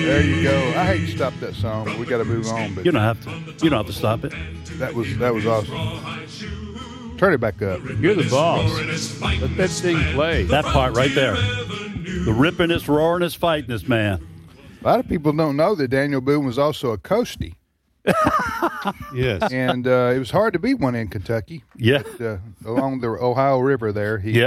There you go. I hate to stop that song, but we got to move on. But You don't have to. You don't have to stop it. that was awesome. Turn it back up. You're the boss. Let that thing play. That part right there. The rippiness, roariness, fightiness, man. A lot of people don't know that Daniel Boone was also a coastie, Yes. and it was hard to beat one in Kentucky. Yeah. Along the Ohio River there. He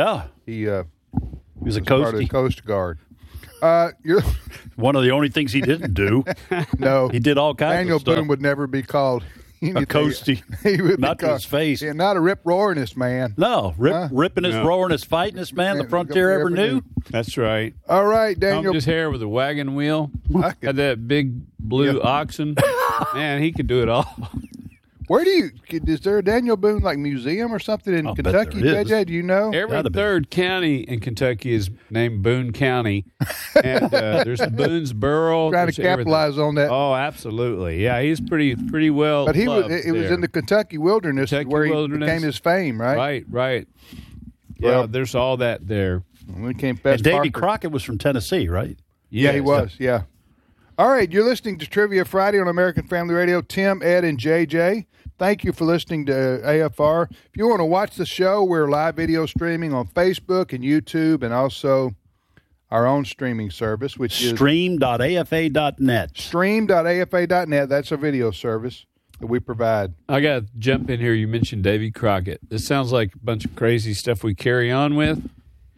was a part of the coastie. Coast Guard. You're One of the only things he didn't do. no. He did all kinds Daniel of stuff. Boone would never be called A coastie. He would Not be to his face. Yeah, not a rip roaringest man. No, rippiness, No. roariness, fightiness, man. The frontier ever knew. That's right. All right, Combed Daniel. his hair with a wagon wheel. I could- Had that big blue oxen. Man, he could do it all. Where is there a Daniel Boone like museum or something in I'll bet Kentucky, there is. JJ? Do you know? Every Gotta be. third county in Kentucky is named Boone County. And there's Boonesboro. Trying to There's everything. capitalize on that. Oh, absolutely. Yeah, he's pretty well But it loved was there. in the Kentucky wilderness Kentucky where he wilderness. became his fame, right? Right. Yeah, Well- there's all that there. When he came And past Davy Parker. Crockett was from Tennessee, right? Yeah, he Yes. was. Yeah. All right, you're listening to Trivia Friday on American Family Radio. Tim, Ed, and JJ. Thank you for listening to AFR. If you want to watch the show, we're live video streaming on Facebook and YouTube, and also our own streaming service, which is Stream.afa.net. stream.afa.net. That's a video service that we provide. I got to jump in here. You mentioned Davy Crockett. This sounds like a bunch of crazy stuff we carry on with.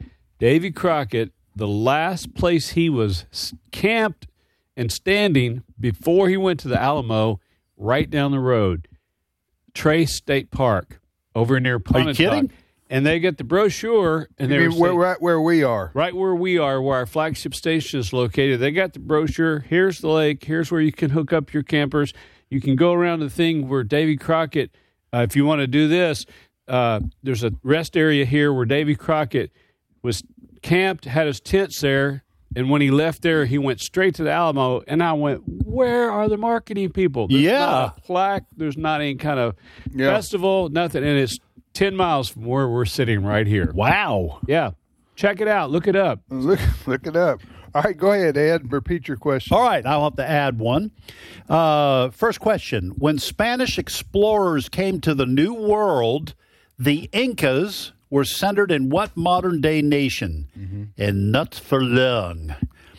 Davy Crockett, the last place he was camped and standing before he went to the Alamo, right down the road, Trace State Park, over near Pontotoc. kidding? And they get the brochure, and You they mean were right where we are. right where we are, where our flagship station is located. They got the brochure. Here's the lake. Here's where you can hook up your campers. You can go around the thing where Davy Crockett, if you want to do this, there's a rest area here where Davy Crockett was camped, had his tents there, and when he left there, he went straight to the Alamo. And I went, where are the marketing people? There's not a plaque. There's not any kind of festival, nothing. And it's 10 miles from where we're sitting right here. Wow. Yeah. Check it out. Look it up. Look it up. All right, go ahead, Ed. Repeat your question. All right, I'll have to add one. First question. When Spanish explorers came to the New World, the Incas were centered in what modern-day nation? In Nutferlung.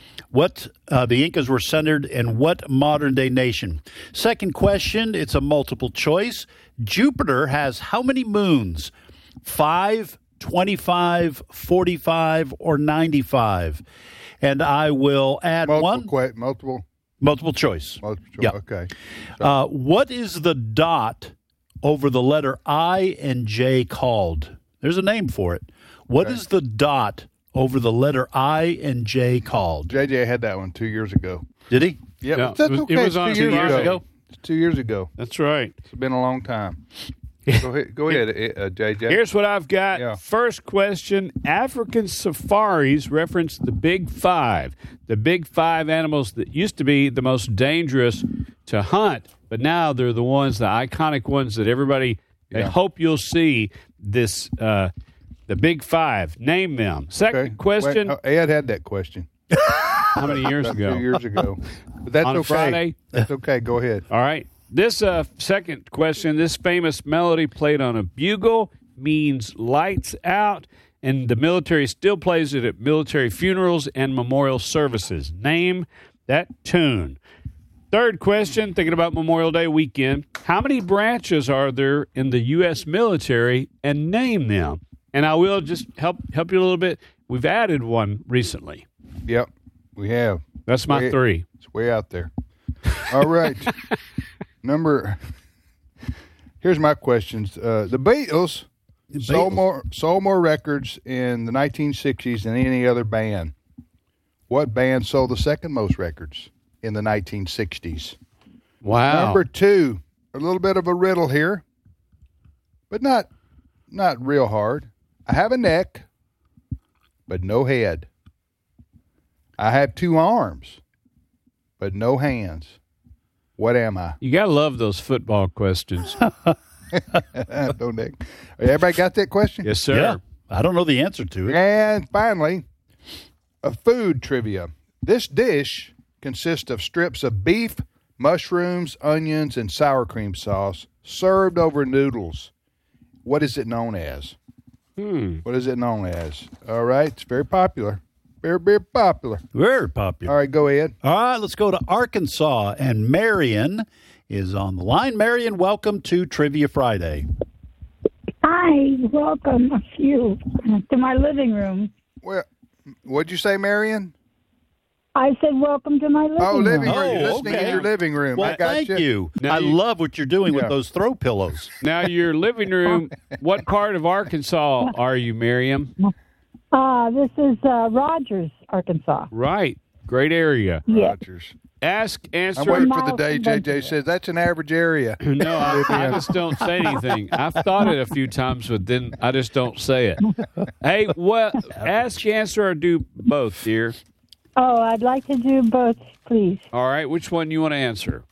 The Incas were centered in what modern-day nation? Second question, it's a multiple choice. Jupiter has how many moons? 5, 25, 45, or 95? And I will add one. Multiple choice. Yeah. Okay. What is the dot over the letter I and J called? There's a name for it. What is the dot over the letter I and J called? JJ had that one 2 years ago. Did he? Yeah, Yeah, but that's okay. it was It's on 2 years Friday. ago. It's 2 years ago. That's right. It's been a long time. Go ahead, JJ. Here's what I've got. Yeah. First question. African safaris reference the Big Five. The Big Five animals that used to be the most dangerous to hunt, but now they're the iconic ones that everybody, they hope you'll see this, the Big Five. Name them. Second question. Wait, Ed had that question How many years about ago? 2 years ago. But that's On okay. Friday? That's okay. Go ahead. All right. This second question, this famous melody played on a bugle means lights out, and the military still plays it at military funerals and memorial services. Name that tune. Third question, thinking about Memorial Day weekend, how many branches are there in the U.S. military, and name them? And I will just help you a little bit. We've added one recently. Yep, we have. That's my three. It's way out there. All right. Here's my questions. The Beatles sold more records in the 1960s than any other band. What band sold the second most records in the 1960s? Wow. Number two, a little bit of a riddle here, but not real hard. I have a neck, but no head. I have two arms, but no hands. What am I? You got to love those football questions. No neck. Everybody got that question? Yes, sir. Yeah. I don't know the answer to it. And finally, a food trivia. This dish consists of strips of beef, mushrooms, onions, and sour cream sauce served over noodles. What is it known as? What is it known as? All right, it's very popular. Very, very popular. Very popular. All right, go ahead. All right, let's go to Arkansas, and Marion is on the line. Marion, welcome to Trivia Friday. Hi, welcome you to my living room. Well, what'd you say, Marion? I said welcome to my living room. Living room. Oh, You're listening okay. in your living room. Well, I got thank you. Now I you- love what you're doing with Yeah. those throw pillows. Now, your living room, what part of Arkansas are you, Miriam? This is Rogers, Arkansas. Right. Great area. Yeah. Rogers. Ask, I'm answer. waiting for the Miles day from JJ Bentonville. says that's an average area. No, I just don't say anything. I've thought it a few times, but then I just don't say it. Hey, what? Ask, answer, or do both, dear. Oh, I'd like to do both, please. All right. Which one you want to answer?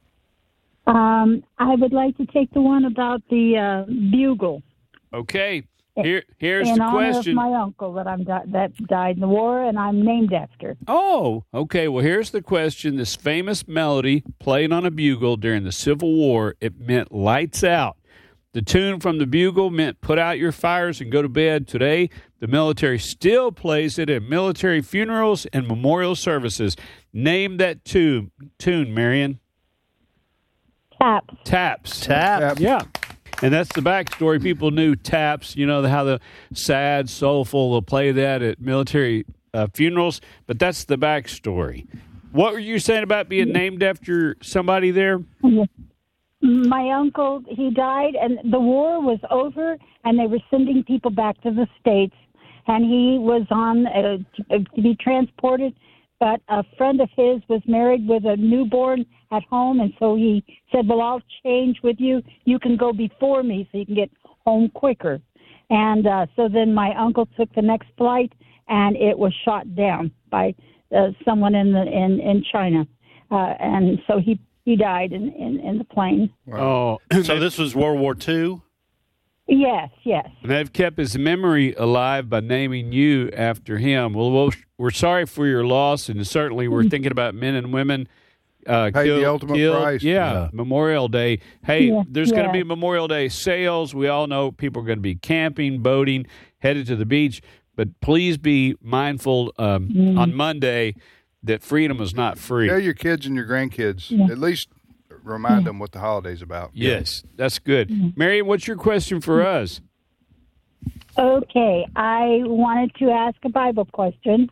I would like to take the one about the bugle. Okay. Here's in the honor question. of my uncle that died in the war, and I'm named after. Oh, okay. Well, here's the question. This famous melody played on a bugle during the Civil War, it meant lights out. The tune from the bugle meant put out your fires and go to bed. Today, the military still plays it at military funerals and memorial services. Name that tune, Marion. Taps. Taps. Tap. Yeah. And that's the backstory. People knew taps, you know, how the sad, soulful will play that at military funerals. But that's the backstory. What were you saying about being named after somebody there? My uncle, he died, and the war was over, and they were sending people back to the States, and he was on to be transported, but a friend of his was married with a newborn at home, and so he said, well, I'll change with you. You can go before me so you can get home quicker. And so then my uncle took the next flight, and it was shot down by someone in China. And so he died in the plane. Oh, So this was World War II? Yes, yes. and they've kept his memory alive by naming you after him. Well, we're sorry for your loss, and certainly we're thinking about men and women the ultimate price. Yeah, Memorial Day. Hey, Yeah, there's going to yeah. be Memorial Day sales. We all know people are going to be camping, boating, headed to the beach. But please be mindful on Monday that freedom is not free. Tell your kids and your grandkids, at least remind them what the holiday's about. Yes, that's good. Marion, what's your question for us? Okay, I wanted to ask a Bible question.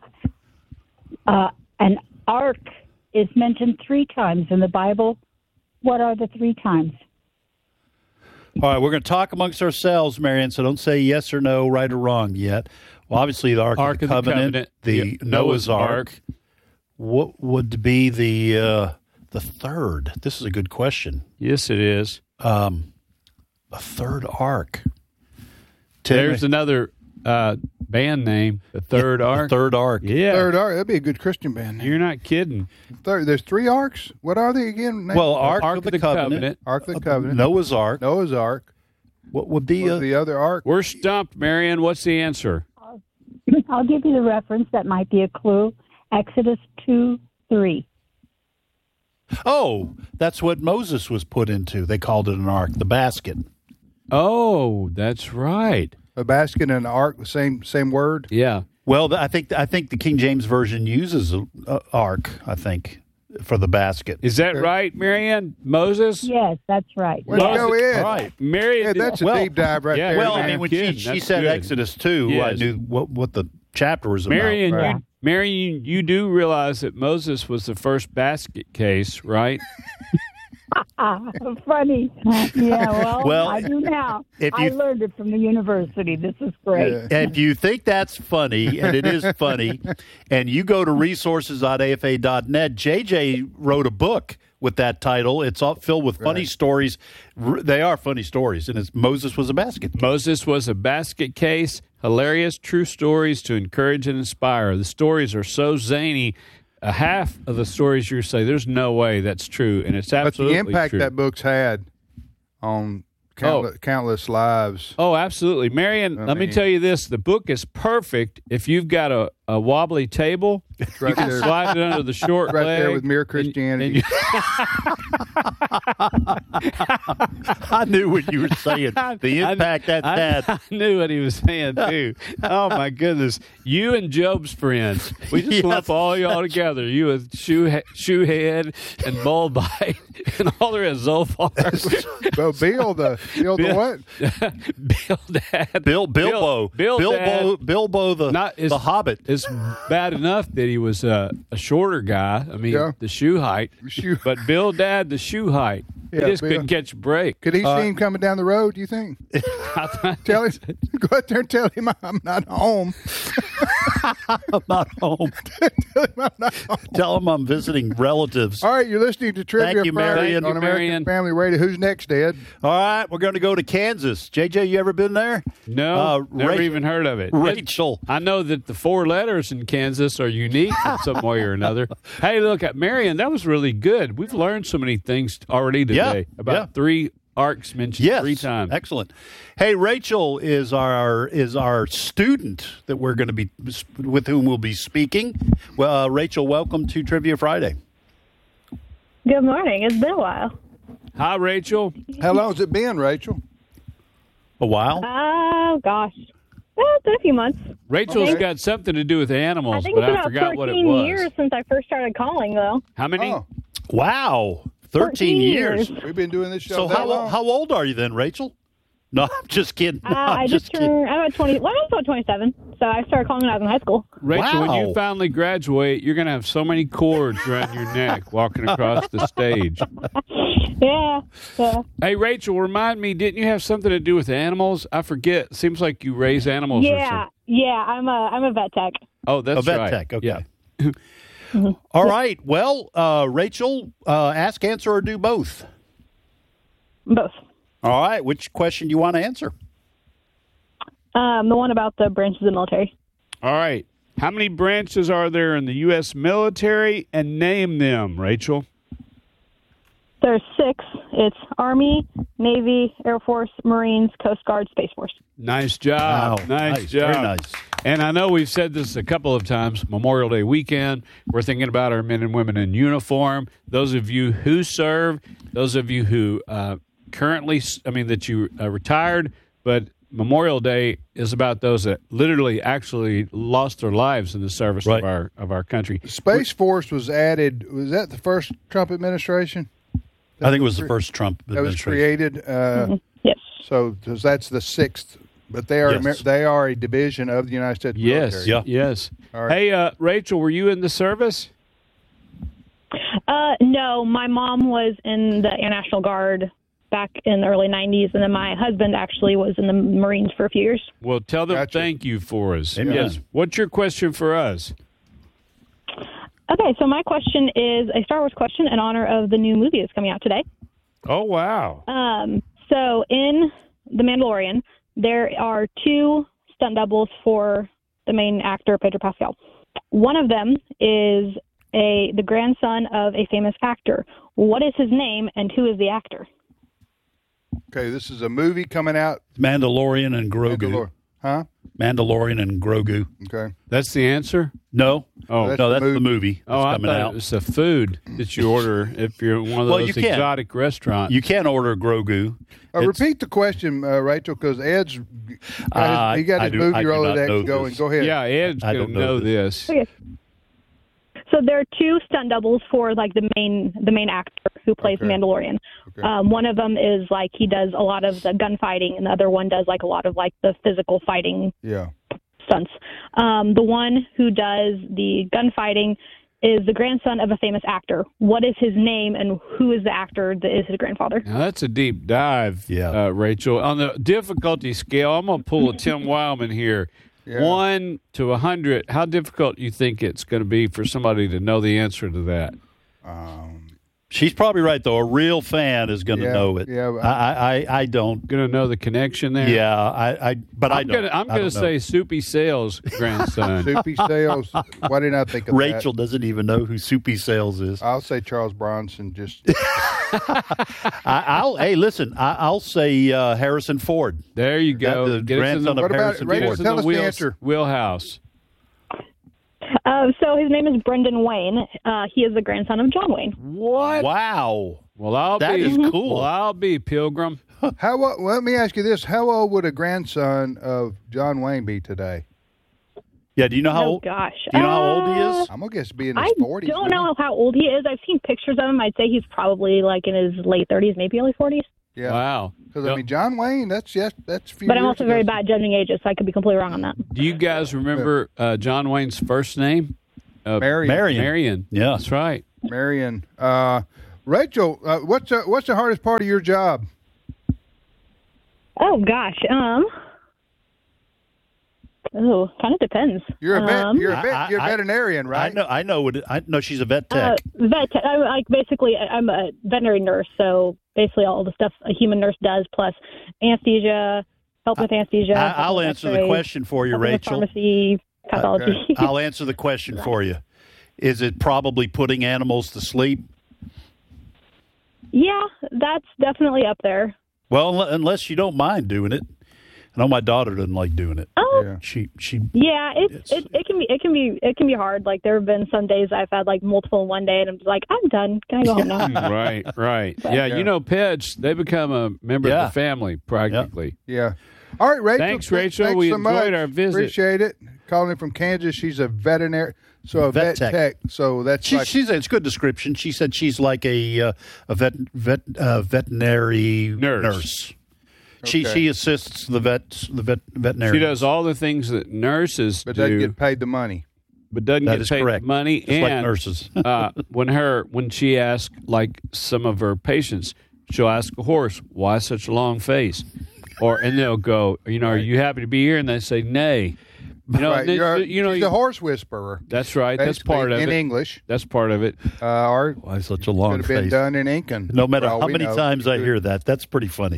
An ark is mentioned 3 times in the Bible. What are the 3 times? All right, we're going to talk amongst ourselves, Marion, so don't say yes or no, right or wrong yet. Well, obviously, the Ark of the Covenant, the Yep, Noah's Ark. What would be the third? This is a good question. Yes, it is. A third Ark. There's another band name, the Third Ark. Third Ark. Yeah, Third Ark, that'd be a good Christian band. you're not kidding. There's 3 arks. What are they again? Well, Ark of the Covenant, Ark of the Covenant, Noah's Ark. Noah's Ark. What would be What's the other ark? We're stumped, Marion. What's the answer? I'll give you the reference. That might be a clue. Exodus 2:3. Oh, that's what Moses was put into. They called it an ark, the basket. Oh, that's right. A basket and an ark, the same word. Yeah. Well, I think the King James version uses a ark. I think for the basket. Is that right, Marion? Moses? Yes, that's right. Let's Yes. go in. All right. Marion. Yeah, that's a Well, deep dive right yeah, there. Well, I man. mean, when kidding. she That's said good. Exodus 2, I Yes. knew what the chapter was about. Marion, Right. Marion, you do realize that Moses was the first basket case, right? Funny. Yeah, Well, I do now. if I you- learned it from the university. This is great. Yeah. If you think that's funny, and it is funny, and you go to resources.afa.net, JJ wrote a book with that title. It's all filled with funny stories. They are funny stories, and it's Moses was a basket. Moses was a basket case, hilarious true stories to encourage and inspire. The stories are so zany. Half of the stories you say, there's no way that's true, and it's But absolutely the impact true. that book's had on countless lives. Oh, absolutely. Marion, let me mean- tell you this. The book is perfect if you've got a wobbly table. Right You can there. slide it under the short Right leg. there with Mere Christianity. I knew what you were saying. The impact that's had. I knew what he was saying too. Oh my goodness! You and Job's friends. We just lump all y'all together. You with Shoehead and Bullbite and all the rest. Zophar. Well, Bill the what? Bill Dad. Bilbo. Dad. Bilbo the Hobbit. It's bad enough that he was a shorter guy. I mean, Yeah. the shoe height. Shoe- But Bill Dad, the shoe height. Yeah, he just Bill. couldn't catch a break. Could he see him coming down the road, do you think? Tell him, go out there and tell him I'm not home. I'm not home. Tell him I'm visiting relatives. All right, you're listening to Trivia Thank you, Friday Marion. on Thank you, American Marion. Family Radio. Who's next, Ed? All right, we're going to go to Kansas. JJ, you ever been there? No, never Rach- even heard of it. Rachel. I know that the 4 letters in Kansas are unique in some way or another. Hey, look at Marion. That was really good. We've learned so many things already today. About 3 arcs mentioned Yes, 3 times. Excellent. Hey, Rachel is our student that we're going to be with whom we'll be speaking. Well, Rachel, welcome to Trivia Friday. Good morning. It's been a while. Hi, Rachel. How long has it been, Rachel? A while. Oh, gosh. Well, it's been a few months. Rachel's Okay. got something to do with I animals, think but it's I about forgot what it 14 was. years since I first started calling, though. How many? Oh, Wow, 13 years. we've been doing this show So that long. how old are you then, Rachel? No, I'm just kidding. No, I I'm just kidding. turned, I'm at 20, well, I'm about 27, so I started calling when I was in high school. Rachel, when Wow. you finally graduate, you're going to have so many cords around your neck walking across the stage. Yeah. So, Hey, Rachel, remind me, didn't you have something to do with animals? I forget. Seems like you raise animals or yeah. something. Yeah, I'm a vet tech. Oh, that's A vet right. tech, okay. Yeah. All right. Well, Rachel, ask, answer, or do both. Both. All right. Which question do you want to answer? The one about the branches of the military. All right. How many branches are there in the U.S. military? And name them, Rachel. There's 6. It's Army, Navy, Air Force, Marines, Coast Guard, Space Force. Nice job. Wow. Nice job. Very nice. And I know we've said this a couple of times. Memorial Day weekend, we're thinking about our men and women in uniform. Those of you who serve, those of you who currently, that you retired, but Memorial Day is about those that literally actually lost their lives in the service Right. of our country. Space Force was added. Was that the first Trump administration? I think it was the first Trump That was administration. created. Yes. So that's the 6th. But they are Yes. they are a division of the United States Yes, military. Yeah. yes. All right. Hey, Rachel, were you in the service? No, my mom was in the Air National Guard back in the early 90s, and then my husband actually was in the Marines for a few years. Well, tell them Gotcha. thank you for us. Amen. Yes. What's your question for us? Okay, so my question is a Star Wars question in honor of the new movie that's coming out today. Oh, wow. So in The Mandalorian, there are 2 stunt doubles for the main actor, Pedro Pascal. One of them is the grandson of a famous actor. What is his name, and who is the actor? Okay, this is a movie coming out. Mandalorian and Grogu. Mandalore. Huh? Mandalorian and Grogu. Okay. That's the answer? No. Oh, That's No, the that's the movie that's Oh, I coming thought out. it was a food that you order if you're in one of Well, those you can. exotic restaurants. You can't order Grogu. It's- Repeat the question, Rachel, because Ed's he got I his do movie not know Rolodex going. this. Go ahead. Yeah, Ed's I going to don't know know this. Okay. So there are 2 stunt doubles for like the main actor who plays the Okay. Mandalorian. Okay. One of them is like he does a lot of the gunfighting, and the other one does like a lot of like the physical fighting Yeah. stunts. The one who does the gunfighting is the grandson of a famous actor. What is his name, and who is the actor that is his grandfather? Now, that's a deep dive, Yeah. Rachel. On the difficulty scale, I'm going to pull a Tim Wildman here. Yeah. 1 to 100, how difficult do you think it's going to be for somebody to know the answer to that? She's probably right, though. A real fan is going to Yeah, know it. yeah, I don't. Going to know the connection there? Yeah, but I I'm don't. gonna, I'm I going to don't know. say Soupy Sales grandson. Soupy Sales. Why didn't I think of Rachel that? doesn't even know who Soupy Sales is. I'll say Charles Bronson. Just Hey, listen. I'll say Harrison Ford. There you go. The Get us in grandson the, of What about Harrison Rachel? Ford. Tell us the wheels- answer. wheelhouse. So his name is Brendan Wayne. He is the grandson of John Wayne. What? Wow. Well, That is cool. Well, I'll be Pilgrim. Let me ask you this: how old would a grandson of John Wayne be today? Yeah, do you know how Oh, old? gosh. Do you know how old he is? I'm gonna guess be in his I 40s. don't know how old he is. I've seen pictures of him. I'd say he's probably like in his late 30s, maybe early 40s. Yeah. Wow. Because I mean, John Wayne, that's a few. But I'm years also ago. very bad judging ages, so I could be completely wrong on that. Do you guys remember John Wayne's first name? Marion. Marion. Yeah. That's right. Marion. Rachel, what's the hardest part of your job? Oh gosh. Kind of depends. You're a vet. You're I- a veterinarian, right? I know she's a vet tech. I'm a veterinary nurse, so basically all the stuff a human nurse does, plus anesthesia, help with anesthesia. I'll answer the question for you, help with Rachel. Pharmacy, pathology. Okay. I'll answer the question for you. Is it probably putting animals to sleep? Yeah, that's definitely up there. Well, unless you don't mind doing it. I know my daughter doesn't like doing it. Oh, Yeah. She yeah, it can be hard. Like there have been some days I've had like multiple in one day, and I'm just like, I'm done. Can I go home now? Right. Yeah, you know, pets, they become a member of the family practically. Yeah. All right, Rachel. Thanks, Rachel. Thanks We so enjoyed much. our visit. Appreciate it. Calling in from Kansas. She's a veterinary, so a vet tech. So that's like it's a good description. She said she's like a veterinary nurse. She assists the veterinarian. She does all the things that nurses but do, doesn't get paid the money. but doesn't That get is paid correct. money. Just like And nurses. when she asks, like some of her patients, she'll ask a horse, "Why such a long face?" And they'll go, "Are you happy to be here?" And they say, "Nay." Right. She's a you- horse whisperer. That's right. That's Basically, part of in it. English. That's part of it. Or Why such a could long have been face? done in Incan. No matter for all how we many know. times I hear that, that's pretty funny.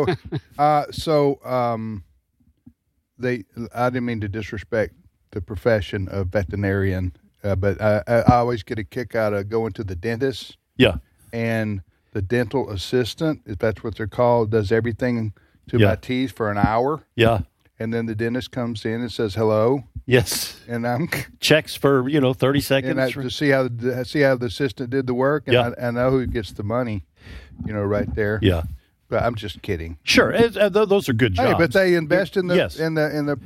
I didn't mean to disrespect the profession of veterinarian, but I always get a kick out of going to the dentist, Yeah. and the dental assistant, if that's what they're called, does everything to Yeah. my teeth for an hour, Yeah. and then the dentist comes in and says hello, Yes. and I'm Checks for 30 seconds. to see how the assistant did the work, and Yeah. I know who gets the money, right there. Yeah. But I'm just kidding. Sure. Those are good jobs. Hey, but they invest in the Yes. in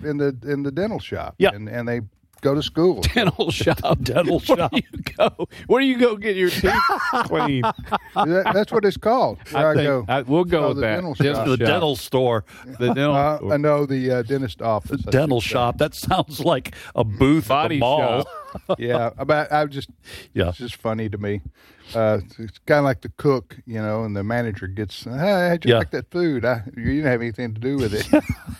the dental shop. Yeah. and they go to school. Dental shop. Dental shop. Where do you go get your teeth cleaned? That's what it's called. Where I go. We'll go Oh, with the that. dental Dental shop. The shop. dental store. The dental. I know the dentist office. I Dental should say. shop. That sounds like a booth Body at the mall. shop. Yeah, but it's just funny to me. It's kind of like the cook, and the manager gets, hey, how'd you like that food? You didn't have anything to do with it.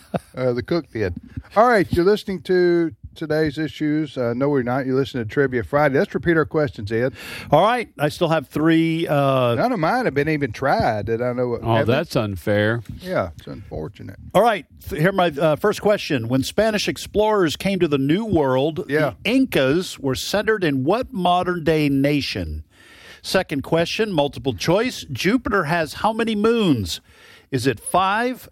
The cook did. All right, you're listening to today's issues. No, we're not. You're listening to Trivia Friday. Let's repeat our questions, Ed. All right. I still have three. None of mine have been even tried. That I know. What, Oh, have they? that's unfair. Yeah, it's unfortunate. All right. Here my first question. When Spanish explorers came to the New World, Yeah. the Incas were centered in what modern-day nation? Second question, multiple choice. Jupiter has how many moons? Is it 5,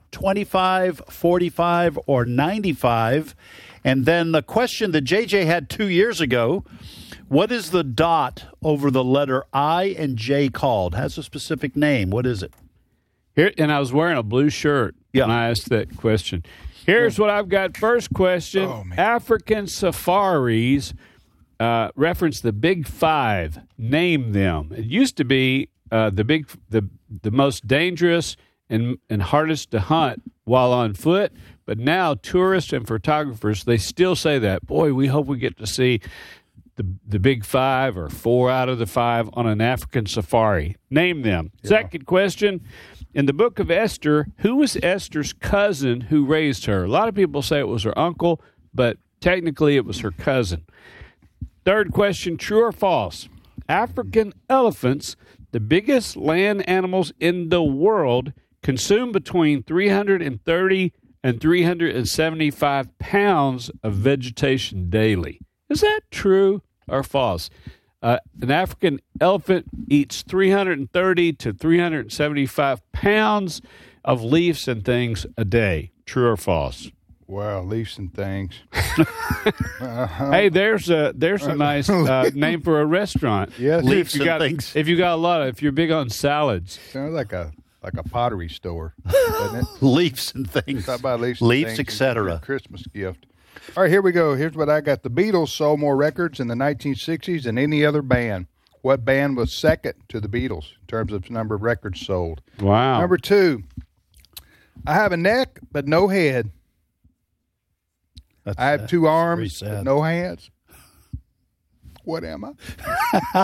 25, 45, or 95? And then the question that JJ had 2 years ago, what is the dot over the letter I and J called? Has a specific name. What is it? Here, and I was wearing a blue shirt when I asked that question. Here's what I've got. First question: African safaris reference the Big Five. Name them. It used to be the most dangerous and hardest to hunt while on foot, but now tourists and photographers, they still say that. Boy, we hope we get to see the Big Five or 4 out of the 5 on an African safari. Name them. Yeah. Second question. In the book of Esther, who was Esther's cousin who raised her? A lot of people say it was her uncle, but technically it was her cousin. Third question, true or false? African elephants, the biggest land animals in the world, consume between 330 and 375 pounds of vegetation daily. Is that true or false? An African elephant eats 330 to 375 pounds of leaves and things a day. True or false? Wow, Leafs and things. Hey, there's a nice name for a restaurant. Yes, Leafs If you and got, things. if you got a lot of, if you're big on salads. sounds like a pottery store, doesn't it? Leafs and things. Thought about Leafs, and Leafs, things. etc. Christmas gift. All right, here we go. Here's what I got. The Beatles sold more records in the 1960s than any other band. What band was second to the Beatles in terms of number of records sold? Wow. Number 2, I have a neck but no head. I have 2 very arms sad. but no hands. What am I?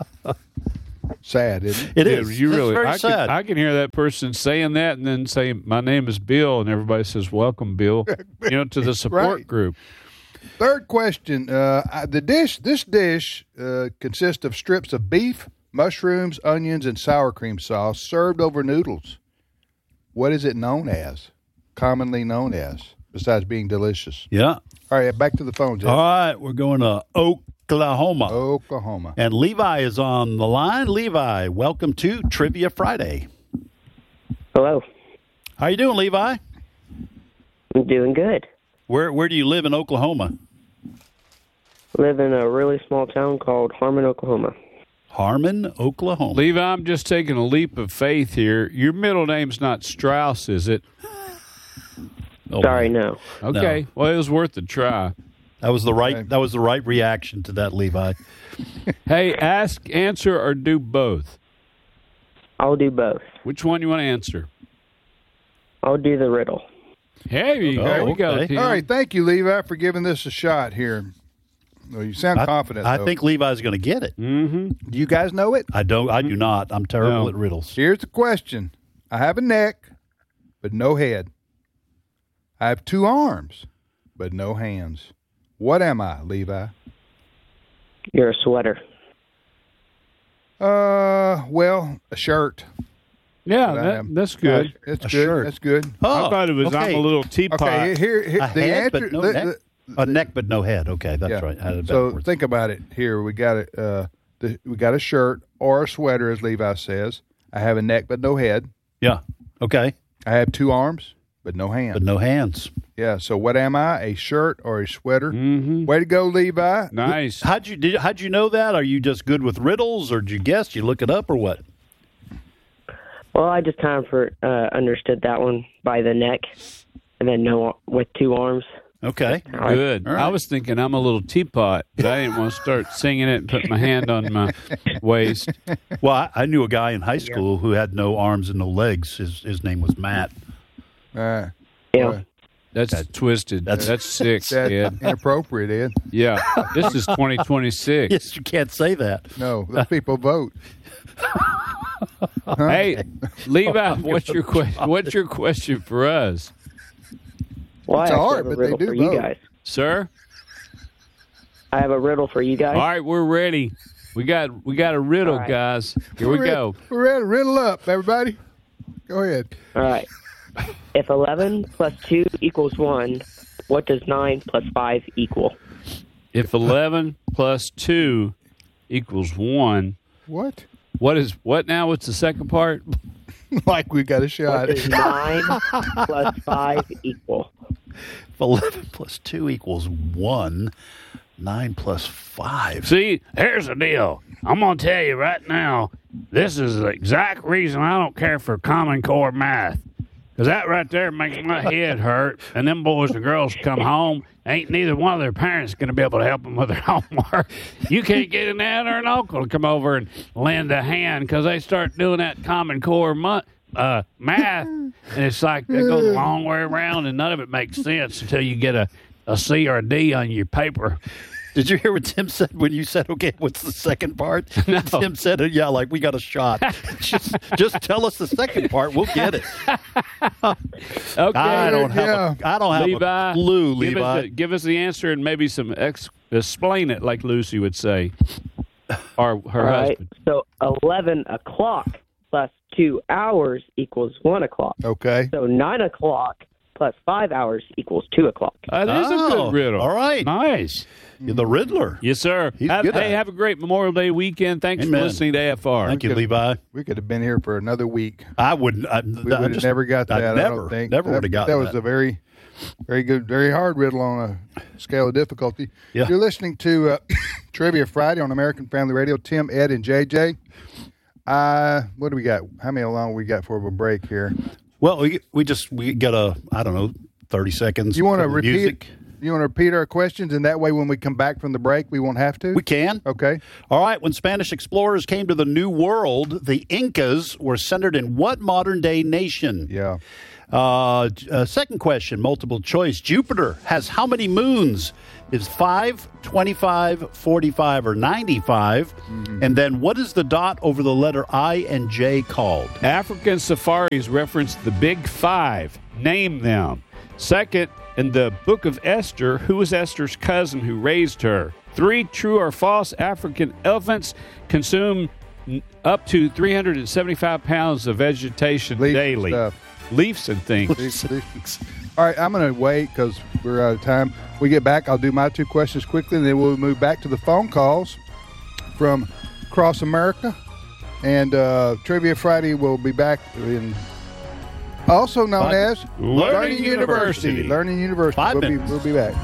Sad, isn't it? It Yeah, is. you That's really, very I sad. can hear that person saying that and then saying, "My name is Bill," and everybody says, "Welcome, Bill." To the support Right. group. Third question. This dish consists of strips of beef, mushrooms, onions, and sour cream sauce served over noodles. What is it known as? Commonly known as, besides being delicious. Yeah. All right, back to the phone, Jeff. All right, we're going to Oklahoma. Oklahoma. And Levi is on the line. Levi, welcome to Trivia Friday. Hello. How you doing, Levi? I'm doing good. Where do you live in Oklahoma? Live in a really small town called Harmon, Oklahoma. Harmon, Oklahoma. Levi, I'm just taking a leap of faith here. Your middle name's not Strauss, is it? Oh, Sorry, man. no. Okay. Well, it was worth a try. That was the right reaction to that, Levi. Hey, ask, answer, or do both. I'll do both. Which one you want to answer? I'll do the riddle. Here you go. okay. Tim. All right, thank you, Levi, for giving this a shot here. Well, you sound confident, I though. think Levi's going to get it. Do you guys know it? I do not. I'm terrible No. at riddles. Here's the question. I have a neck, but no head. I have 2 arms, but no hands. What am I, Levi? You're a sweater. Well, a shirt. Yeah, But I am- that's good. It's A good. shirt. That's good. I thought it was okay. I'm a little teapot. Okay, here A the head, answer. but no neck. A neck, but no head. Okay, that's yeah. right. I had it So backwards. think about it. Here we got it. We got a shirt or a sweater, as Levi says. I have a neck, but no head. Yeah. Okay. I have 2 arms, but no hands. But no hands. Yeah. So what am I? A shirt or a sweater? Mm-hmm. Way to go, Levi. Nice. How'd you know that? Are you just good with riddles, or did you guess? You look it up, or what? Well, I just kind of understood that one by the neck, and then no with 2 arms. Okay. Good. All right. I was thinking I'm a little teapot, but I didn't want to start singing it and put my hand on my waist. Well, I knew a guy in high school who had no arms and no legs. His name was Matt. Yeah. That's twisted. That's sick, That's Ed. inappropriate, Ed. Yeah. This is 2026. Yes, you can't say that. No, the people vote. Hey, Levi, what's your question for us, Well, It's I actually hard, have a but they riddle do for you vote. guys. sir? I have a riddle for you guys. All right, we're ready. We got a riddle, All right. guys. Here we go. We're ready. Riddle up, everybody. Go ahead. All right. If 11 plus 2 equals 1, what does 9 plus 5 equal? If 11 plus 2 equals 1, What? what now? What's the second part? Like we got a What shot. does 9 plus 5 equal? If 11 plus 2 equals 1, 9 plus 5. See, here's the deal. I'm going to tell you right now, this is the exact reason I don't care for Common Core math. Because that right there makes my head hurt. And them boys and girls come home, ain't neither one of their parents going to be able to help them with their homework. You can't get an aunt or an uncle to come over and lend a hand because they start doing that Common Core math. And it's like they go the long way around, and none of it makes sense until you get a C or a D on your paper. Did you hear what Tim said when you said, okay, what's the second part? No. Tim said, yeah, like we got a shot. just tell us the second part. We'll get it. Okay. I don't have Levi, a clue, Levi. Give us the answer and maybe some explain it like Lucy would say, or her All right. husband. So 11 o'clock plus 2 hours equals 1 o'clock. Okay. So 9 o'clock plus 5 hours equals 2 o'clock. That is a Oh, good riddle. all right. Nice. You're the Riddler. Yes, sir. He's good at it. Have a great Memorial Day weekend. Thanks Amen. for listening to AFR. Thank you, Levi. We could have been here for another week. I wouldn't. We would have never got that. I Never, don't think. never would have got that. that. Was a very Very good, very hard riddle on a scale of difficulty. Yeah. You're listening to Trivia Friday on American Family Radio. Tim, Ed, and JJ. What do we got? How many long we got for a break here? Well, we got 30 seconds. You want to for the repeat? music. You want to repeat our questions, and that way, when we come back from the break, we won't have to. We can. Okay. All right. When Spanish explorers came to the New World, the Incas were centered in what modern-day nation? Yeah. Second question, multiple choice. Jupiter has how many moons? Is 5, 25, 45, or 95? Mm-hmm. And then what is the dot over the letter I and J called? African safaris reference the Big Five. Name them. Second, in the book of Esther, who was Esther's cousin who raised her? 3, true or false, African elephants consume up to 375 pounds of vegetation daily. Leaves and things. Leaves. All right, I'm going to wait because we're out of time. We get back, I'll do my 2 questions quickly, and then we'll move back to the phone calls from across America. And Trivia Friday will be back in... Also known as Learning University. Learning University. We'll be back.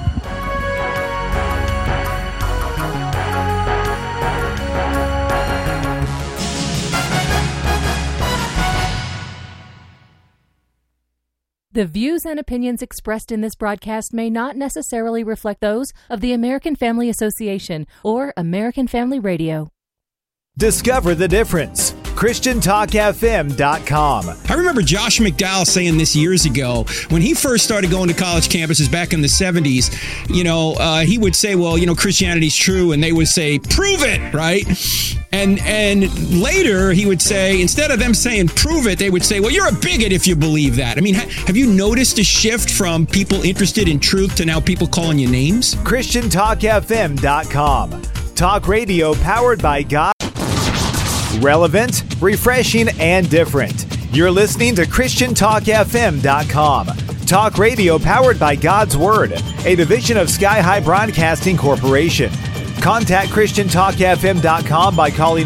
The views and opinions expressed in this broadcast may not necessarily reflect those of the American Family Association or American Family Radio. Discover the difference. ChristianTalkFM.com. I remember Josh McDowell saying this years ago when he first started going to college campuses back in the 70s. He would say, well, Christianity's true, and they would say, prove it, right? And later he would say, instead of them saying prove it, they would say, well, you're a bigot if you believe that. I mean, have you noticed a shift from people interested in truth to now people calling you names? ChristianTalkFM.com. Talk radio powered by God. Relevant, refreshing, and different. You're listening to ChristianTalkFM.com. Talk radio powered by God's Word, a division of Sky High Broadcasting Corporation. Contact ChristianTalkFM.com by calling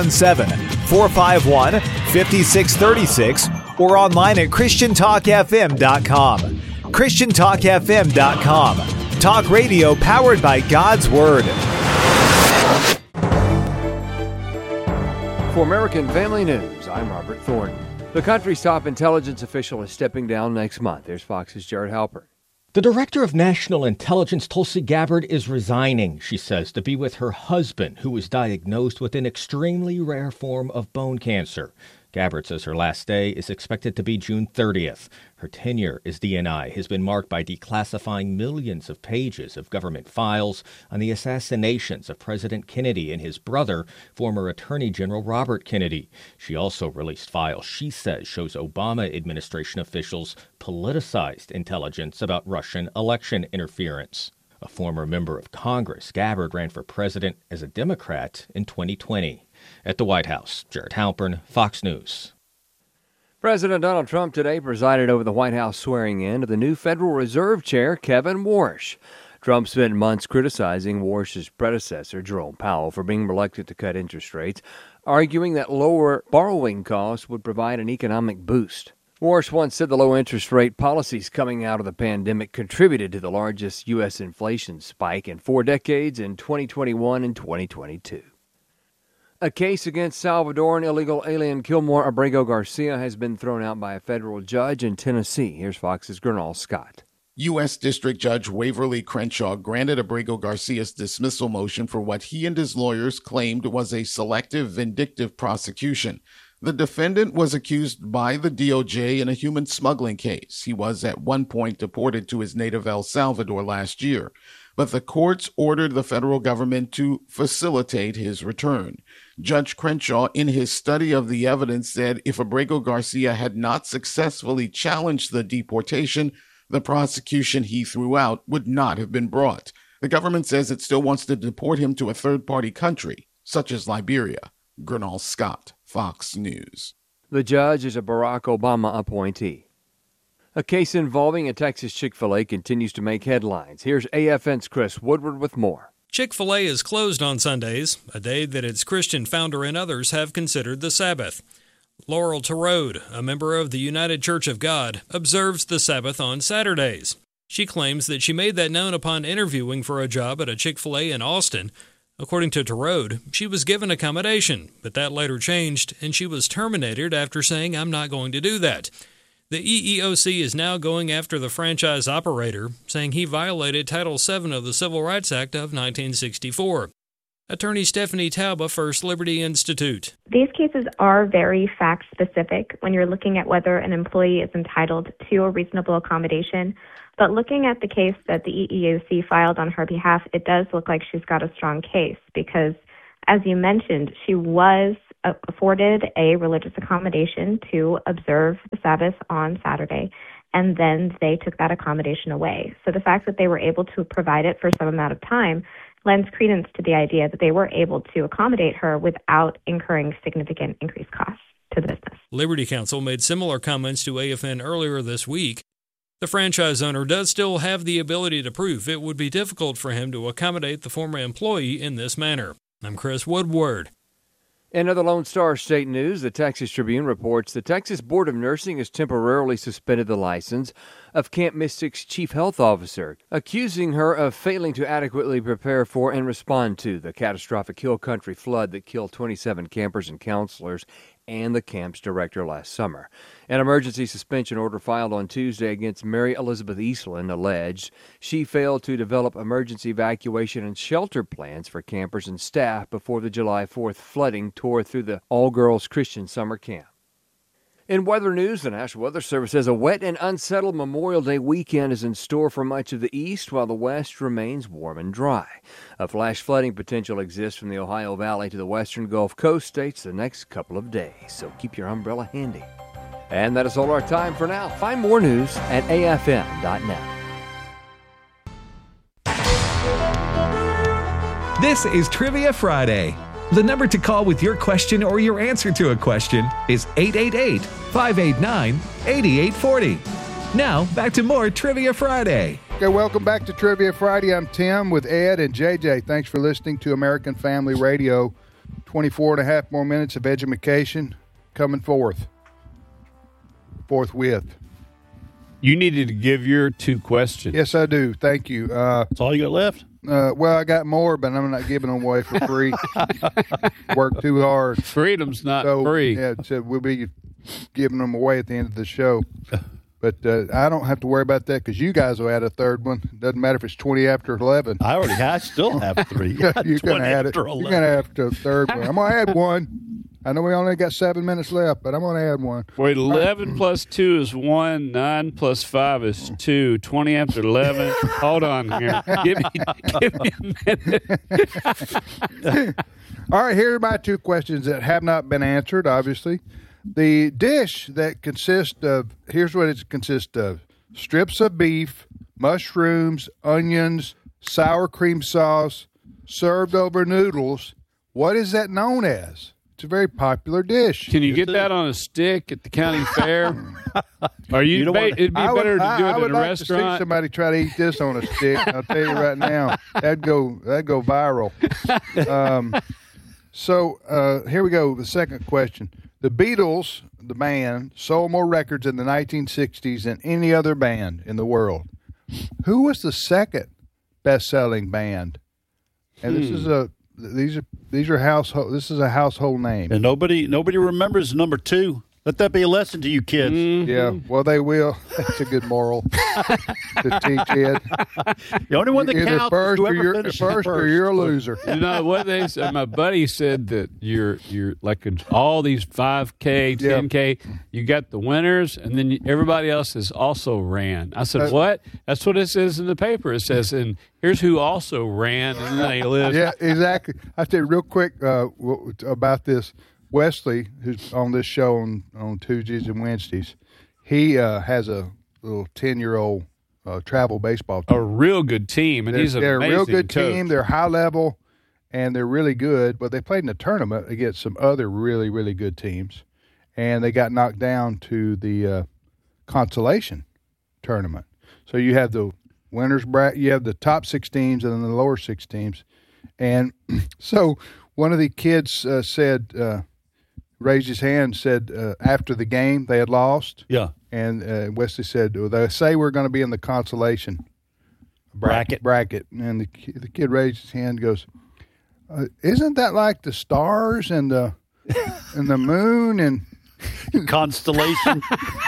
417-451-5636 or online at ChristianTalkFM.com. ChristianTalkFM.com. Talk radio powered by God's Word. For American Family News, I'm Robert Thornton. The country's top intelligence official is stepping down next month. There's Fox's Jared Halpern. The director of national intelligence, Tulsi Gabbard, is resigning, she says, to be with her husband, who was diagnosed with an extremely rare form of bone cancer. Gabbard says her last day is expected to be June 30th. Her tenure as DNI has been marked by declassifying millions of pages of government files on the assassinations of President Kennedy and his brother, former Attorney General Robert Kennedy. She also released files she says shows Obama administration officials politicized intelligence about Russian election interference. A former member of Congress, Gabbard ran for president as a Democrat in 2020. At the White House, Jared Halpern, Fox News. President Donald Trump today presided over the White House swearing-in of the new Federal Reserve Chair, Kevin Warsh. Trump spent months criticizing Warsh's predecessor, Jerome Powell, for being reluctant to cut interest rates, arguing that lower borrowing costs would provide an economic boost. Warsh once said the low interest rate policies coming out of the pandemic contributed to the largest U.S. inflation spike in 4 decades in 2021 and 2022. A case against Salvadoran illegal alien Kilmore Abrego Garcia has been thrown out by a federal judge in Tennessee. Here's Fox's Gernal Scott. U.S. District Judge Waverly Crenshaw granted Abrego Garcia's dismissal motion for what he and his lawyers claimed was a selective, vindictive prosecution. The defendant was accused by the DOJ in a human smuggling case. He was at one point deported to his native El Salvador last year, but the courts ordered the federal government to facilitate his return. Judge Crenshaw, in his study of the evidence, said if Abrego Garcia had not successfully challenged the deportation, the prosecution he threw out would not have been brought. The government says it still wants to deport him to a third-party country, such as Liberia. Gernal Scott, Fox News. The judge is a Barack Obama appointee. A case involving a Texas Chick-fil-A continues to make headlines. Here's AFN's Chris Woodward with more. Chick-fil-A is closed on Sundays, a day that its Christian founder and others have considered the Sabbath. Laurel Terode, a member of the United Church of God, observes the Sabbath on Saturdays. She claims that she made that known upon interviewing for a job at a Chick-fil-A in Austin. According to Terode, she was given accommodation, but that later changed, and she was terminated after saying, "I'm not going to do that." The EEOC is now going after the franchise operator, saying he violated Title VII of the Civil Rights Act of 1964. Attorney Stephanie Tauba, First Liberty Institute. These cases are very fact-specific when you're looking at whether an employee is entitled to a reasonable accommodation. But looking at the case that the EEOC filed on her behalf, it does look like she's got a strong case because, as you mentioned, she was afforded a religious accommodation to observe the Sabbath on Saturday, and then they took that accommodation away. So the fact that they were able to provide it for some amount of time lends credence to the idea that they were able to accommodate her without incurring significant increased costs to the business. Liberty Counsel made similar comments to AFN earlier this week. The franchise owner does still have the ability to prove it would be difficult for him to accommodate the former employee in this manner. I'm Chris Woodward. In other Lone Star State news, the Texas Tribune reports the Texas Board of Nursing has temporarily suspended the license of Camp Mystic's chief health officer, accusing her of failing to adequately prepare for and respond to the catastrophic Hill Country flood that killed 27 campers and counselors and the camp's director last summer. An emergency suspension order filed on Tuesday against Mary Elizabeth Eastland alleged she failed to develop emergency evacuation and shelter plans for campers and staff before the July 4th flooding tore through the all-girls Christian summer camp. In weather news, the National Weather Service says a wet and unsettled Memorial Day weekend is in store for much of the east, while the west remains warm and dry. A flash flooding potential exists from the Ohio Valley to the western Gulf Coast states the next couple of days, so keep your umbrella handy. And that is all our time for now. Find more news at afm.net. This is Trivia Friday. The number to call with your question or your answer to a question is 888-589-8840. Now, back to more Trivia Friday. Okay, welcome back to Trivia Friday. I'm Tim with Ed and JJ. Thanks for listening to American Family Radio. 24 and a half more minutes of education coming forthwith. You needed to give your two questions. Yes, I do. Thank you. That's all you got left? Well, I got more, but I'm not giving them away for free. Work too hard. Freedom's not free. Yeah, so we'll be giving them away at the end of the show. But I don't have to worry about that because you guys will add a third one. Doesn't matter if it's 20 after 11. I still have three. You're going to add it. You're going to have a third one. I'm going to add one. I know we only got 7 minutes left, but I'm going to add one. Wait, 11 plus 2 is 1. 9 plus 5 is 2. 20 after 11. Hold on here. Give me a minute. All right, here are my two questions that have not been answered, obviously. The dish that consists of, here's what it consists of: strips of beef, mushrooms, onions, sour cream sauce, served over noodles. What is that known as? It's a very popular dish. Can you get that on a stick at the county fair? Or it'd be better to do it in a restaurant. To see somebody try to eat this on a stick. I'll tell you right now, that'd go viral. So here we go. The second question: the Beatles, the band, sold more records in the 1960s than any other band in the world. Who was the second best-selling band? And this is these are household. This is a household name, and nobody remembers number 2. Let that be a lesson to you kids. Mm-hmm. Yeah, well, they will. That's a good moral to teach Ed. The only one that counts first, is whoever finishes first, or you're a loser. You know what they said? My buddy said that you're like all these 5K, 10K. You got the winners, and then everybody else has also ran. I said, what? That's what it says in the paper. It says, and here's who also ran, and then they lived. Yeah, exactly. I said real quick about this. Wesley, who's on this show on Tuesdays and Wednesdays, he has a little 10-year-old travel baseball team. A real good team, and he's an amazing They're a real good coach. team. They're high level, and they're really good. But they played in a tournament against some other really, really good teams, and they got knocked down to the consolation tournament. So you have the winners bracket, you have the top 6 teams, and then the lower 6 teams. And so one of the kids raised his hand and said after the game they had lost. Yeah. And Wesley said, well, they say we're going to be in the consolation Bracket. And the kid raised his hand and goes, isn't that like the stars and the moon and constellation?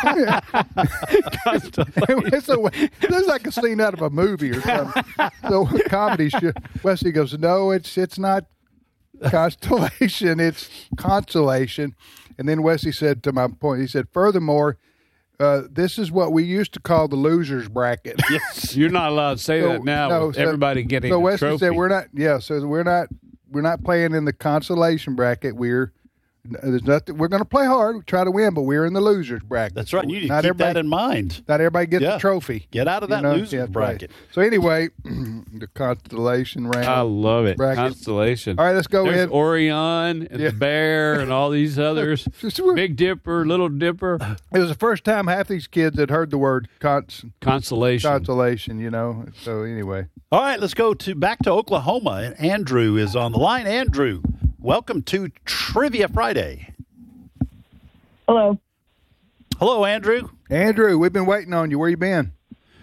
It's like a scene out of a movie or something. So comedy show. Wesley goes, no, it's not constellation, it's consolation. And then Wesley said, to my point, he said, furthermore, this is what we used to call the losers bracket. Yes, you're not allowed to say that now. No, with everybody getting so a Wesley trophy. said we're not. Yeah, so we're not playing in the consolation bracket. There's nothing. We're going to play hard, we try to win, but we're in the losers bracket. That's right. You need to keep that in mind. Not everybody gets the trophy. Get out of that losers bracket. Right. So anyway, the constellation round. I love it. Bracket. Constellation. All right, let's go There's ahead. Orion and the Bear and all these others. Big Dipper, Little Dipper. It was the first time half these kids had heard the word consolation. Consolation, So anyway. All right, let's go back to Oklahoma. And Andrew is on the line. Andrew, welcome to Trivia Friday. Hello. Hello, Andrew. Andrew, we've been waiting on you. Where you been?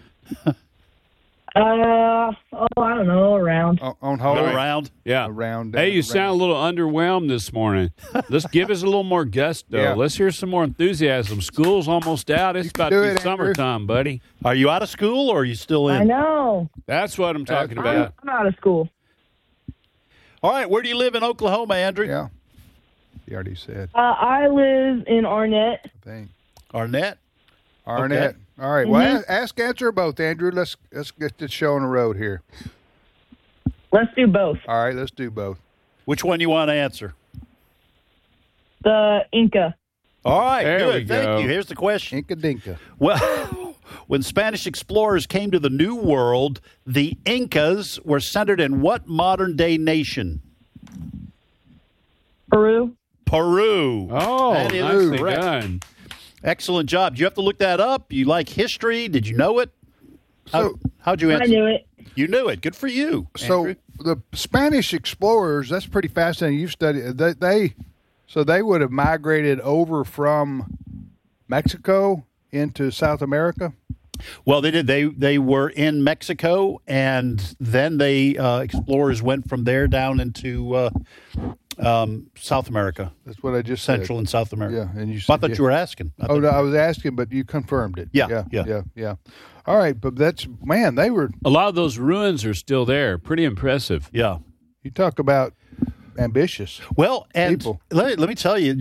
I don't know, around. On hold. Around? Yeah. Around. Hey, you sound a little underwhelmed this morning. Let's give us a little more gusto. Yeah. Let's hear some more enthusiasm. School's almost out. It's about to be summertime, buddy. Are you out of school or are you still in? I know. That's what I'm talking about. I'm out of school. All right, where do you live in Oklahoma, Andrew? Yeah. You already said. I live in Arnett. I think. Arnett? Arnett. Okay. All right. Well, ask, answer, or both, Andrew. Let's get this show on the road here. Let's do both. All right, let's do both. Which one you want to answer? The Inca. All right, There good. we go. Thank you. Here's the question. Inca Dinka. Well, when Spanish explorers came to the New World, the Incas were centered in what modern-day nation? Peru. Peru. Oh, that is nicely correct. done. Excellent job. Do you have to look that up? You like history? Did you know it? How'd you answer? I knew it. You knew it. Good for you. So Andrew. the Spanish explorers, that's pretty fascinating. You've studied they would have migrated over from Mexico into South America. Well, they did. They were in Mexico, and then they explorers went from there down into South America. That's what I just Central said. and South America. Yeah, and you I thought you were asking. No, I was asking, but you confirmed it. Yeah. All right, but they were. A lot of those ruins are still there. Pretty impressive. Yeah. You talk about ambitious. Well, and people. let me tell you,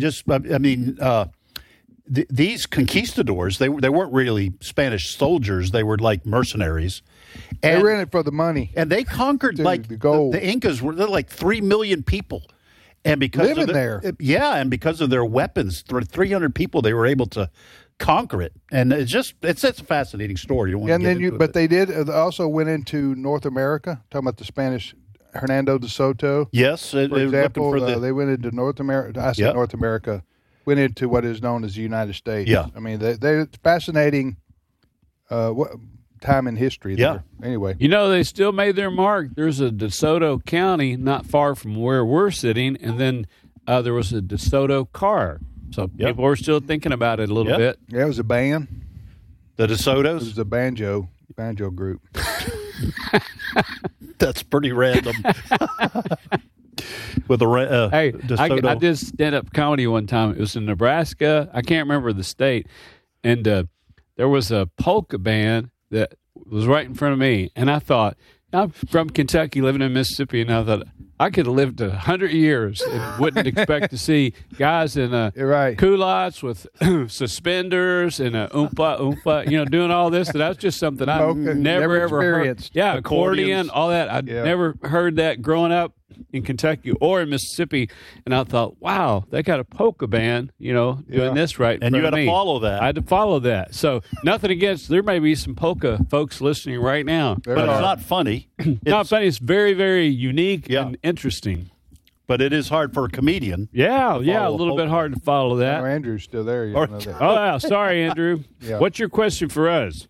these conquistadors, they weren't really Spanish soldiers. They were like mercenaries. And they were in it for the money. And they conquered the gold. The Incas they're like 3 million people. And because living of there. Yeah, and because of their weapons, 300 people, they were able to conquer it. And it's a fascinating story. You don't want And to get then into it, but they did also went into North America, talking about the Spanish Hernando de Soto. Yes, for example, they went into North America. I said North America, went into what is known as the United States. Yeah. I mean, it's fascinating time in history there. Anyway. You know, they still made their mark. There's a DeSoto County not far from where we're sitting, and then there was a DeSoto car. So people are still thinking about it a little bit. Yeah, it was a band. The DeSotos? It was a banjo group. That's pretty random. With a hey, DeSoto. I did stand-up comedy one time. It was in Nebraska. I can't remember the state. And there was a polka band that was right in front of me. And I thought, I'm from Kentucky, living in Mississippi, and I thought, I could have lived 100 years and wouldn't expect to see guys in culottes with suspenders and a oompa, doing all this. And that was just something I've never ever experienced. heard. Yeah, accordion, all that. I'd never heard that growing up in Kentucky or in Mississippi. And I thought, wow, they got a polka band, doing this right in And you front had of to me. follow that. I had to follow that. So nothing against, there may be some polka folks listening right now. But it's not funny. Not funny. It's very, very unique and interesting. But it is hard for a comedian. Yeah, a little bit hard to follow that. Oh, Andrew's still there. You know that. Oh, yeah. Sorry, Andrew. Yeah. What's your question for us?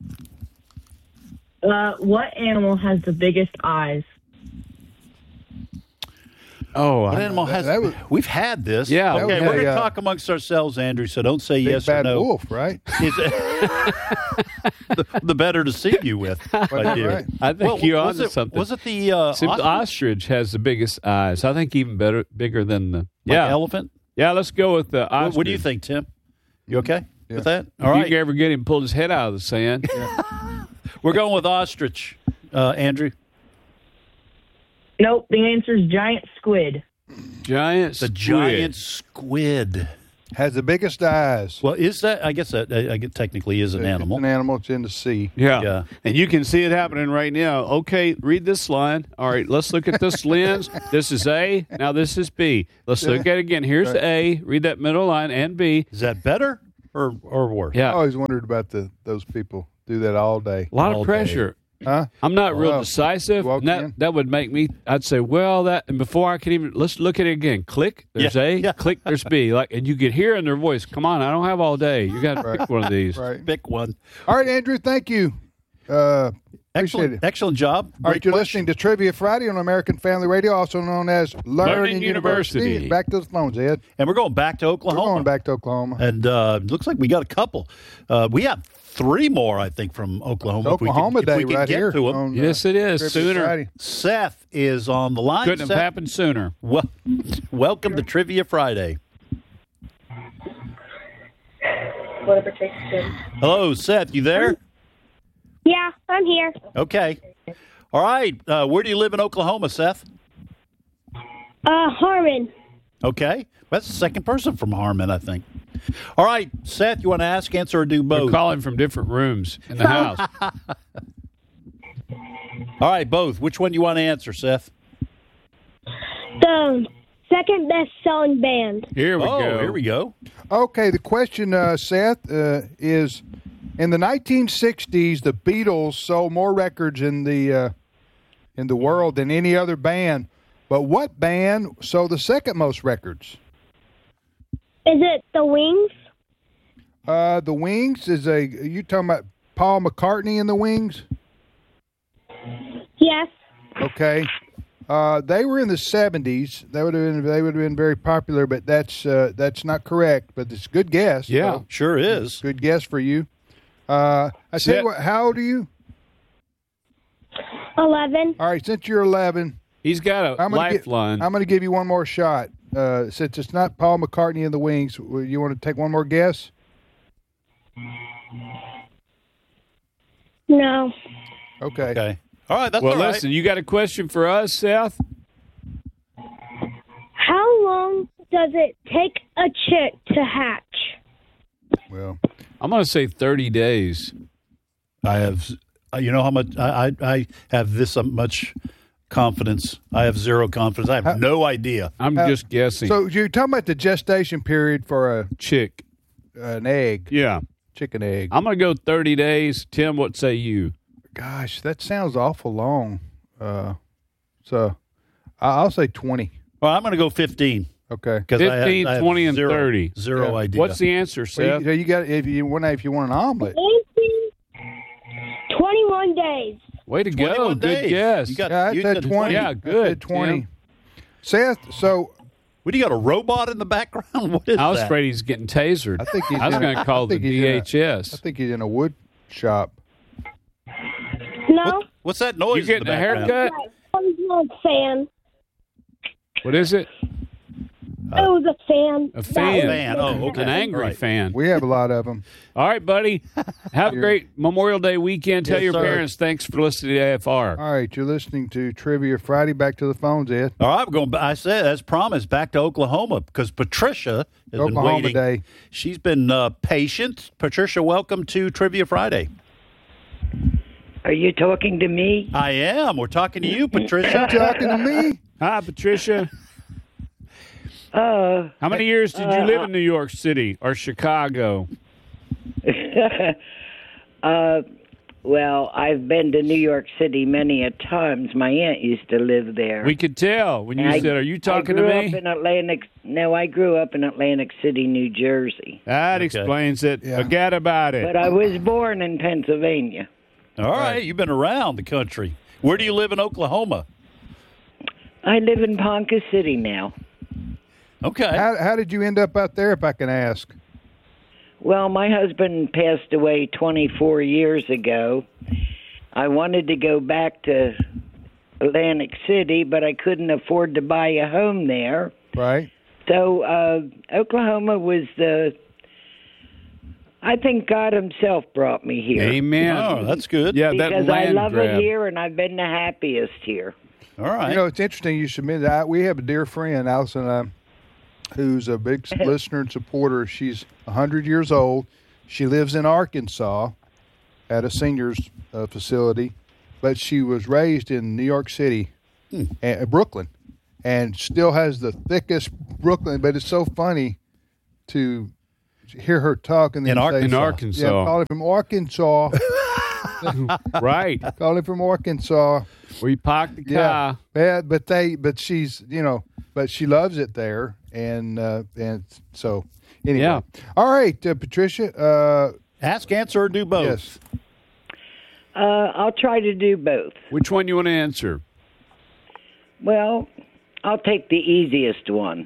What animal has the biggest eyes? Oh, What animal has? We've had this. Yeah, Okay, we we're had going to a, talk amongst ourselves, Andrew. So don't say Big yes or bad no. wolf, right? Is it- the better to see you with. my dear. Right. I think you're was onto it, something. Was it the See, the ostrich has the biggest eyes. I think even bigger than the elephant? Yeah, let's go with the ostrich. What do you think, Tim? You okay with that? If All right. you can ever get him pulled his head out of the sand. We're going with ostrich, Andrew. Nope, the answer is giant squid. Giant The giant squid. Has the biggest eyes. Well, is that? I guess that technically is an animal. It's an animal. It's in the sea. Yeah. And you can see it happening right now. Okay, read this line. All right, let's look at this lens. This is A. Now this is B. Let's look at it again. Here's the A. Read that middle line and B. Is that better or worse? Yeah. I always wondered about those people do that all day. A lot All of day. pressure. Huh? I'm not real Well, decisive. walk And in. that would make me. I'd say, well, that, and before I could even let's look at it again. Click. There's Yeah, A. yeah. Click. There's B. And you could hear in their voice. Come on, I don't have all day. You got to pick one of these. Right. Pick one. All right, Andrew. Thank you. Appreciate it. Excellent job. All right, Great you're question. listening to Trivia Friday on American Family Radio, also known as Learning University. Back to the phones, Ed. And we're going back to Oklahoma. We're going back to Oklahoma. And looks like we got a couple. We have 3 more, I think, from Oklahoma. It's Oklahoma if we Day can right get here. to 'em. on, Yes, it is. Trivia Sooner. Friday. Seth is on the line. Couldn't Seth, have happened sooner. welcome to Trivia Friday. Whatever tastes good. Hello, Seth. You there? Yeah, I'm here. Okay. All right. Where do you live in Oklahoma, Seth? Harmon. Okay. That's the second person from Harmon, I think. All right, Seth, you want to ask, answer, or do We're both? calling from different rooms in the house. All right, both. Which one do you want to answer, Seth? The second best-selling band. Here we go. Here we go. Okay, the question, Seth, is in the 1960s, the Beatles sold more records in the world than any other band. But what band sold the second most records? Is it the Wings? The Wings is you talking about Paul McCartney and the Wings? Yes. Okay. They were in the 70s. They would have been very popular, but that's not correct. But it's a good guess. Yeah, So, sure is. good guess for you. I tell you what, how old are you? 11. All right, since you're 11, He's got a lifeline. I'm going to give you one more shot. Since it's not Paul McCartney and the Wings, you want to take one more guess? No. Okay. Okay. All right, that's well, all right. listen, you got a question for us, Seth? How long does it take a chick to hatch? Well, I'm going to say 30 days. I have, you know how much I have this much confidence. I have zero confidence. I have no idea. I'm just guessing. So you're talking about the gestation period for a chick, an egg? Yeah, chicken egg. I'm going to go 30 days. Tim, what say you? Gosh, that sounds awful long. So I'll say 20. Well, I'm going to go 15. Okay. 15, 20, and 30. Zero idea. What's the answer, Seth? So you got if you want an omelet. 21 days. Way to go. 21 Good days. guess. You got, Yeah, I you said said 20. Yeah, I good, said 20. Tim. Seth, so What do you got, a robot in the background? What is I was that? afraid he's getting tasered. I think he's I was in going to call the DHS. I think he's in a wood shop. No. What's that noise? You in the getting a background? haircut? It was a fan. What is it? It was a fan. A fan. Fan. Oh, okay. An angry Right. fan. We have a lot of them. All right, buddy. Have a great Memorial Day weekend. Tell Yes, your sir. parents thanks for listening to AFR. All right, you're listening to Trivia Friday. Back to the phones, Ed. All right, we're going. I said, as promised, back to Oklahoma because Patricia has Oklahoma been waiting. Day. She's been patient. Patricia, welcome to Trivia Friday. Are you talking to me? I am. We're talking to you, Patricia. Talking to me? Hi, Patricia. How many years did you live in New York City or Chicago? Well, I've been to New York City many a times. My aunt used to live there. We could tell when you And said, "Are you talking to I me?" grew up in Atlantic. No, I grew up in Atlantic City, New Jersey. That explains it. Forget about it. But I was born in Pennsylvania. All right, you've been around the country. Where do you live in Oklahoma? I live in Ponca City now. Okay. How did you end up out there, if I can ask? Well, my husband passed away 24 years ago. I wanted to go back to Atlantic City, but I couldn't afford to buy a home there. Right. So Oklahoma was I think God himself brought me here. Amen. Oh, that's good. Yeah, because that I land love grab. it here, and I've been the happiest here. All right. You know, it's interesting you submitted that. We have a dear friend, Allison, who's a big listener and supporter. She's 100 years old. She lives in Arkansas at a seniors facility, but she was raised in New York City, Brooklyn, and still has the thickest Brooklyn. But it's so funny to hear her talk and then in say, Arkansas. Yeah, calling from Arkansas. Right. Calling from Arkansas. We parked the car. Yeah, but she's, but she loves it there. And so anyway. Yeah. All right, Patricia. Ask, answer, or do both. Yes. I'll try to do both. Which one you want to answer? Well, I'll take the easiest one.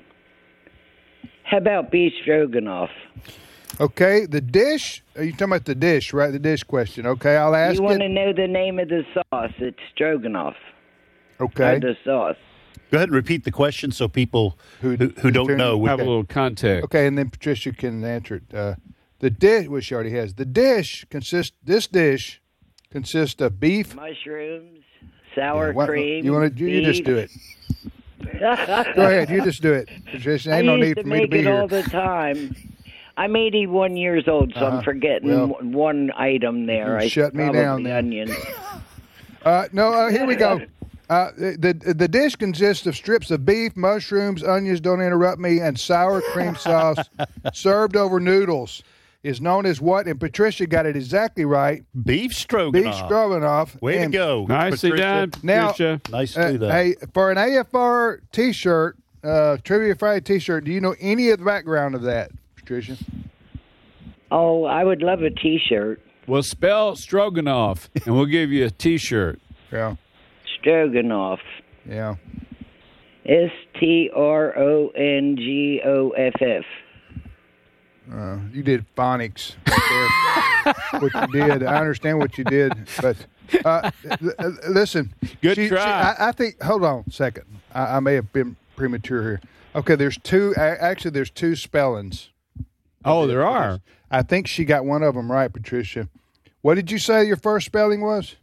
How about beef stroganoff? Okay, the dish. Are you talking about the dish, right? The dish question. Okay, I'll ask You want to it. know the name of the sauce? It's stroganoff. Okay. Or the sauce. Go ahead and repeat the question so people who don't know have a little context. Okay, and then Patricia can answer it. The dish, which she already has. The dish consists. This dish consists of beef, mushrooms, sour what- cream. You want to? You just do it. Go ahead. You just do it, Patricia. Ain't no need for me to be I used to make it here. all the time. I'm 81 years old, so I'm forgetting one item there. You shut me probably down then. onions. Here we go. The dish consists of strips of beef, mushrooms, onions, don't interrupt me, and sour cream sauce served over noodles. Is known as what? And Patricia got it exactly right. Beef stroganoff. Beef stroganoff. Way to go. Nicely done, Now, Patricia. Nice to do that. hey, for an AFR T-shirt, Trivia Friday T-shirt, do you know any of the background of that, Patricia? Oh, I would love a T-shirt. Well, spell stroganoff, and we'll give you a T-shirt. Yeah. Stroganoff. Yeah. STRONGOFF. You did phonics right there. What you did. I understand what you did, but listen. Good try. I think. Hold on a second. I may have been premature here. Okay, there's two. Actually, there's two spellings. Oh, there are. I think she got one of them right, Patricia. What did you say your first spelling was?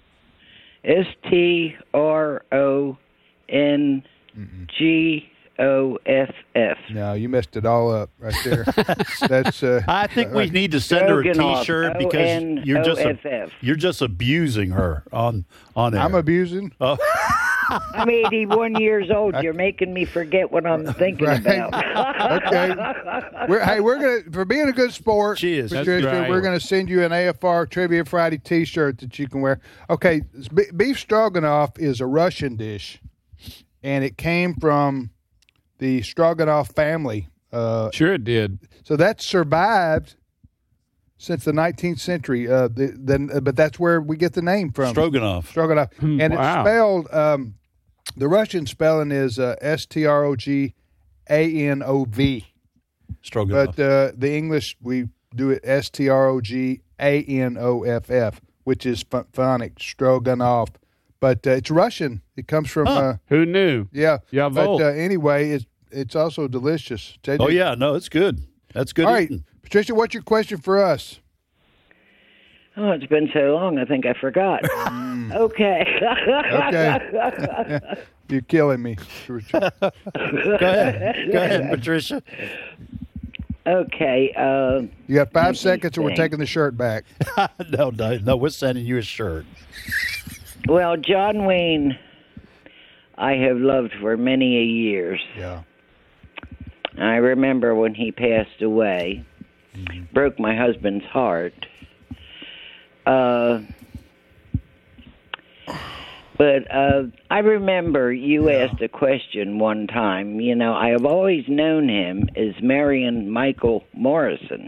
STRONGOFF. No, you messed it all up right there. That's. I think we need to send her a Stroganoff, T-shirt because you're just abusing her on air. I'm abusing. Oh. I'm 81 years old. You're making me forget what I'm thinking about. Okay. We're gonna, for being a good sport, Cheers. Patricia, That's right. we're gonna send you an AFR Trivia Friday T-shirt that you can wear. Okay, beef stroganoff is a Russian dish, and it came from the Stroganoff family. Sure, it did. So that survived since the 19th century. But that's where we get the name from. Stroganoff. Stroganoff, and it's spelled. The Russian spelling is Stroganov. Stroganoff. But the English, we do it Stroganoff, which is phonic, Stroganoff. But it's Russian. It comes from... Who knew? Yeah. Yeah, but anyway, it's also delicious. Oh, yeah. No, it's good. That's good All right, eating. Patricia, what's your question for us? Oh, it's been so long, I think I forgot. Okay. Okay. You're killing me. Go ahead, Patricia. Okay. You got 5 seconds or we're taking the shirt back. No, we're sending you a shirt. Well, John Wayne, I have loved for many a years. Yeah. I remember when he passed away, broke my husband's heart. But I remember you asked a question one time. You know, I have always known him as Marion Michael Morrison.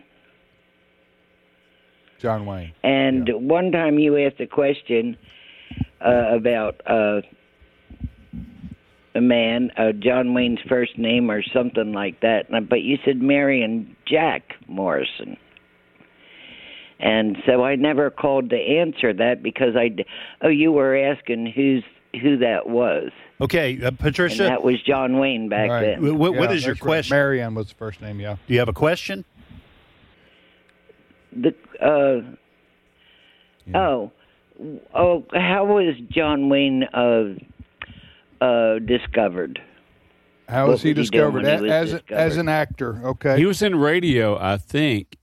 John Wayne. And one time you asked a question about man, John Wayne's first name or something like that. But you said Marion Jack Morrison. And so I never called to answer that because you were asking who that was. Okay, Patricia. And that was John Wayne back then. What is your question? Right. Marianne was the first name, yeah. Do you have a question? How was John Wayne discovered? How was he discovered? As an actor, okay. He was in radio, I think.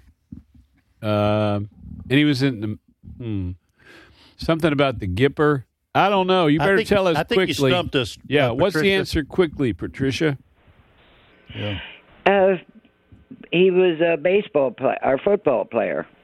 And he was in something about the Gipper. I don't know. You better tell us quickly. I think you stumped us. Yeah, what's the answer quickly, Patricia? Yeah. He was a baseball player or football player.